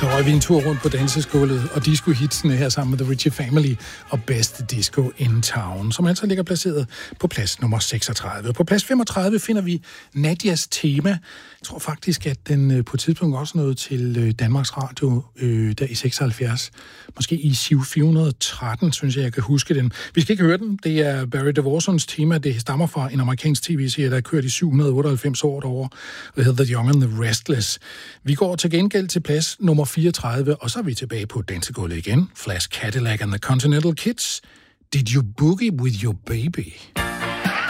Så røg vi en tur rundt på danseskålet og disco-hitsene her sammen med The Ritchie Family og Best Disco in Town, som altså ligger placeret på plads nummer 36. På plads 35 finder vi Nadias Tema. Jeg tror faktisk, at den på et tidspunkt også nåede til Danmarks Radio der i 76. Måske i Siv 413, synes jeg kan huske den. Vi skal ikke høre den. Det er Barry DeVorsons tema. Det stammer fra en amerikansk tv-serie, der er kørt i 798 år derovre, og hedder The Young and the Restless. Vi går til gengæld til plads nummer 34, og så er vi tilbage på dansegulvet igen. Flash Cadillac and the Continental Kids. Did you boogie with your baby?